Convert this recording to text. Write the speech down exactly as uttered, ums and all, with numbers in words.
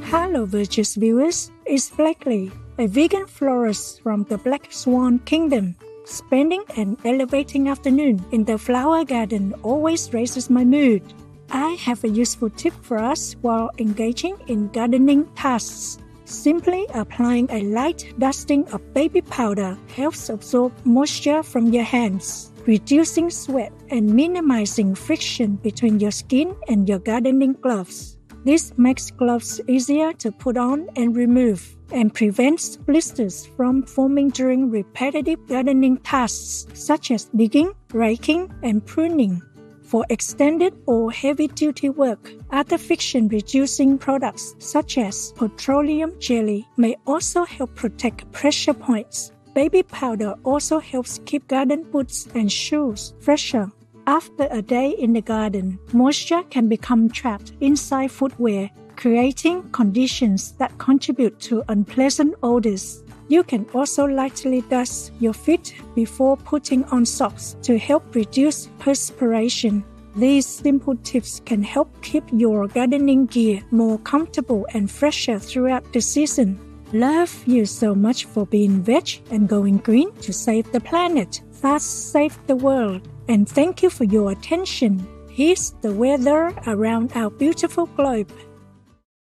Hello, Virtuous viewers. It's Blakely, a vegan florist from the Black Swan Kingdom. Spending an elevating afternoon in the flower garden always raises my mood. I have a useful tip for us while engaging in gardening tasks. Simply applying a light dusting of baby powder helps absorb moisture from your hands, reducing sweat and minimizing friction between your skin and your gardening gloves. This makes gloves easier to put on and remove, and prevents blisters from forming during repetitive gardening tasks such as digging, raking, and pruning. For extended or heavy-duty work, other friction-reducing products such as petroleum jelly may also help protect pressure points. Baby powder also helps keep garden boots and shoes fresher. After a day in the garden, moisture can become trapped inside footwear, creating conditions that contribute to unpleasant odors. You can also lightly dust your feet before putting on socks to help reduce perspiration. These simple tips can help keep your gardening gear more comfortable and fresher throughout the season. Love you so much for being veg and going green to save the planet. Thus save the world. And thank you for your attention. Here's the weather around our beautiful globe.